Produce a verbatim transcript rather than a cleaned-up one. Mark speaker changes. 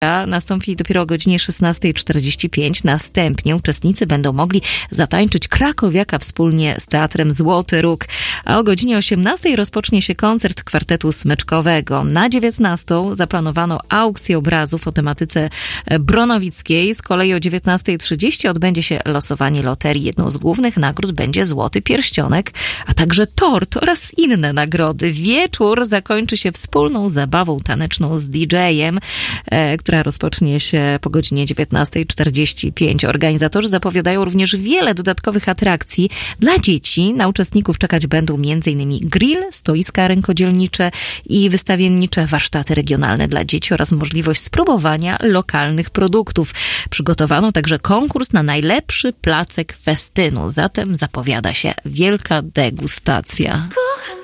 Speaker 1: nastąpi dopiero o godzinie szesnasta czterdzieści pięć. Następnie uczestnicy będą mogli zatańczyć krakowiaka wspólnie z Teatrem Złoty Róg. A o godzinie osiemnastej rozpocznie się koncert kwartetu smyczkowego. Na dziewiętnastą zaplanowano aukcję obrazów o tematyce bronowickiej. Z kolei o dziewiętnasta trzydzieści odbędzie się losowanie loterii. Jedną z głównych nagród będzie złoty pierścionek, a także tort oraz inne nagrody. Wieczór zakończy się wspólną zabawą taneczną z D J-em, e, która rozpocznie się po godzinie dziewiętnasta czterdzieści pięć. Organizatorzy zapowiadają również wiele dodatkowych atrakcji dla dzieci. Na uczestników czekać będą m.in. grill, stoiska rękodzielnicze i wystawiennicze warsztaty regionalne dla dzieci oraz możliwość spróbowania lokalnych produktów. Przygotowano także konkurs na najlepszy placek festynu. Zatem zapowiada się wielka degustacja.